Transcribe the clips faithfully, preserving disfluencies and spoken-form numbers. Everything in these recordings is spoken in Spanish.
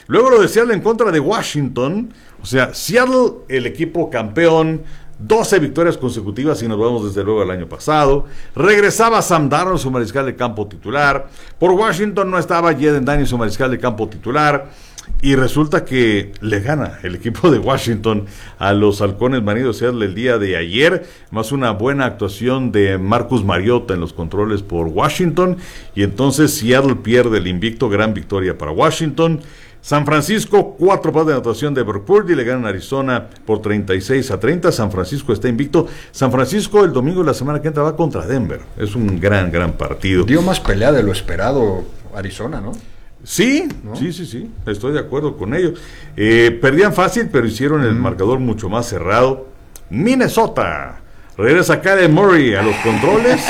Luego lo de Seattle en contra de Washington. O sea, Seattle, el equipo campeón, doce victorias consecutivas y nos vamos desde luego al año pasado. Regresaba Sam Darnold, su mariscal de campo titular. Por Washington no estaba Jaden Daniels, su mariscal de campo titular. Y resulta que le gana el equipo de Washington a los halcones marinos de Seattle el día de ayer, más una buena actuación de Marcus Mariota en los controles por Washington, y entonces Seattle pierde el invicto. Gran victoria para Washington. San Francisco, cuatro pases de anotación de Brock Purdy, le ganan a Arizona por treinta y seis a treinta. San Francisco está invicto. San Francisco el domingo de la semana que entra va contra Denver. Es un gran, gran partido. Dio más pelea de lo esperado Arizona, ¿no? Sí, ¿no? sí, sí, sí, estoy de acuerdo con ello. Eh, perdían fácil, pero hicieron el mm. marcador mucho más cerrado. Minnesota, regresa Kyler Murray a los controles.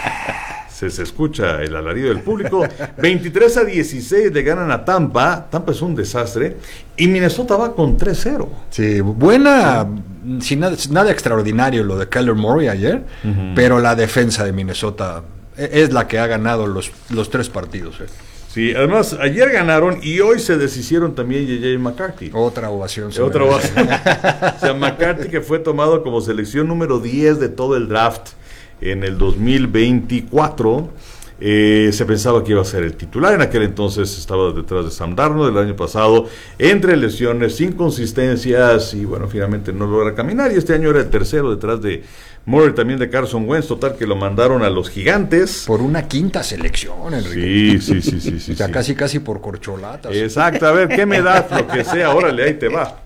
Se, se escucha el alarido del público. veintitrés a dieciséis le ganan a Tampa. Tampa es un desastre. Y Minnesota va con tres cero. Sí, buena, sí. Sin nada, nada extraordinario lo de Kyler Murray ayer, uh-huh. pero la defensa de Minnesota es la que ha ganado los, los tres partidos. Eh. Sí, además ayer ganaron y hoy se deshicieron también J J McCarthy. Otra ovación. Otra ovación. O sea, McCarthy, que fue tomado como selección número diez de todo el draft en el dos mil veinticuatro, eh, se pensaba que iba a ser el titular. En aquel entonces estaba detrás de Sam Darnold del año pasado, entre lesiones, inconsistencias, y bueno, finalmente no logra caminar, y este año era el tercero detrás de Murray, también de Carson Wentz. Total que lo mandaron a los Gigantes por una quinta selección, Enrique. Sí, sí, sí, sí, sí. O sea, sí. casi, casi por corcholatas. Exacto, a ver, ¿qué me das? Lo que sea, órale, ahí te va.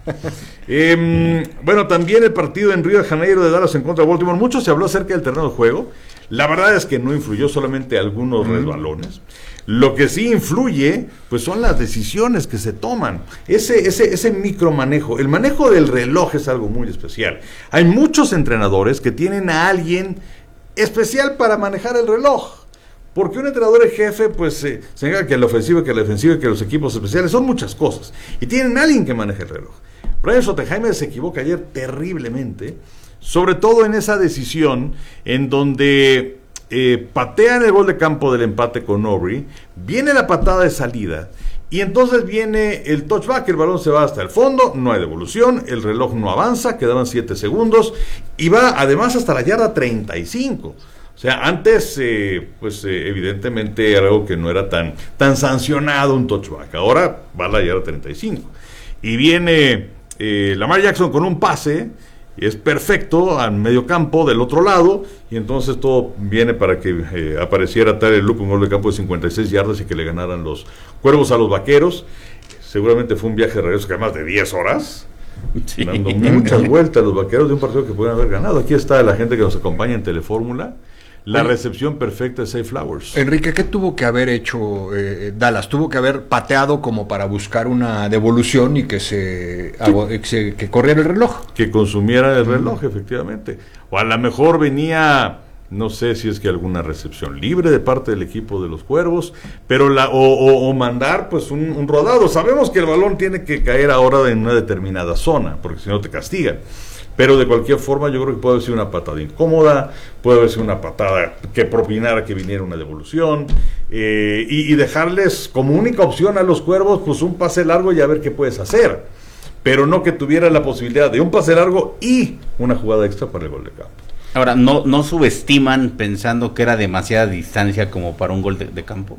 Eh, bueno, también el partido en Río de Janeiro de Dallas en contra de Baltimore. Mucho se habló acerca del terreno de juego. La verdad es que no influyó, solamente algunos mm. resbalones. Lo que sí influye, pues son las decisiones que se toman. Ese, ese, ese micromanejo, el manejo del reloj es algo muy especial. Hay muchos entrenadores que tienen a alguien especial para manejar el reloj. Porque un entrenador en jefe, pues, eh, se encarga que la ofensiva, que la defensiva, que los equipos especiales, son muchas cosas. Y tienen a alguien que maneje el reloj. Brian Schottenheimer se equivoca ayer terriblemente, sobre todo en esa decisión en donde eh, patean el gol de campo del empate con Aubrey, viene la patada de salida, y entonces viene el touchback, el balón se va hasta el fondo, no hay devolución, el reloj no avanza, quedaban siete segundos, y va además hasta la yarda treinta y cinco. O sea, antes, eh, pues eh, evidentemente era algo que no era tan, tan sancionado un touchback, ahora va a la yarda treinta y cinco. Y viene eh, Lamar Jackson con un pase, es perfecto al medio campo del otro lado, y entonces todo viene para que eh, apareciera Tyler Loop, un gol de campo de cincuenta y seis yardas y que le ganaran los Cuervos a los Vaqueros. Seguramente fue un viaje de regreso que más de diez horas, sí. dando muchas vueltas los Vaqueros de un partido que pudieron haber ganado. Aquí está la gente que nos acompaña en Telefórmula. La recepción perfecta de Zay Flowers. Enrique, ¿qué tuvo que haber hecho eh, Dallas? Tuvo que haber pateado como para buscar una devolución y que se, sí. hago, que, se que corriera el reloj. Que consumiera el reloj, mm. efectivamente. O a lo mejor venía, no sé si es que alguna recepción libre de parte del equipo de los Cuervos, pero la, o, o, o mandar pues un, un rodado. Sabemos que el balón tiene que caer ahora en una determinada zona, porque si no te castigan. Pero de cualquier forma yo creo que puede haber sido una patada incómoda, puede haber sido una patada que propinara que viniera una devolución, eh, y, y dejarles como única opción a los Cuervos pues un pase largo y a ver qué puedes hacer, pero no que tuviera la posibilidad de un pase largo y una jugada extra para el gol de campo. Ahora, ¿no, no subestiman pensando que era demasiada distancia como para un gol de, de campo?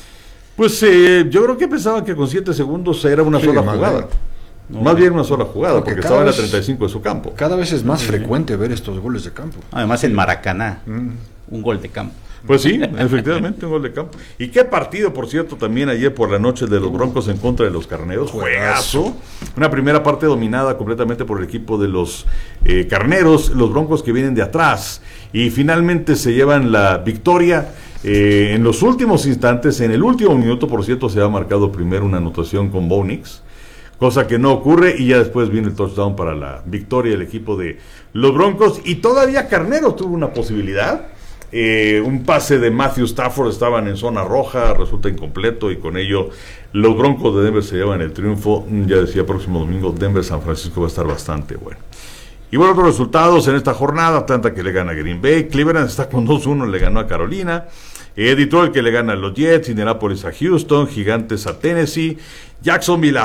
Pues eh, yo creo que pensaban que con siete segundos era una sí, sola jugada. Bien. No, más bien una sola jugada, porque, porque estaba en la treinta y cinco de su campo. Cada vez es más sí. frecuente ver estos goles de campo. Además en Maracaná, mm. un gol de campo. Pues sí, efectivamente, un gol de campo. Y qué partido, por cierto, también ayer por la noche de los Broncos en contra de los Carneros. Juegazo. Una primera parte dominada completamente por el equipo de los eh, Carneros, los Broncos que vienen de atrás. Y finalmente se llevan la victoria. Eh, en los últimos instantes, en el último minuto, por cierto, se ha marcado primero una anotación con Bo Nix, cosa que no ocurre, y ya después viene el touchdown para la victoria del equipo de los Broncos. Y todavía Carneros tuvo una posibilidad, eh, un pase de Matthew Stafford, estaban en zona roja, resulta incompleto, y con ello los Broncos de Denver se llevan el triunfo. Ya decía, próximo domingo Denver-San Francisco va a estar bastante bueno. Y bueno, otros resultados en esta jornada: Atlanta que le gana a Green Bay, Cleveland está con dos uno, le ganó a Carolina, eh, Detroit que le gana a los Jets, Indianapolis a Houston, Gigantes a Tennessee, Jacksonville a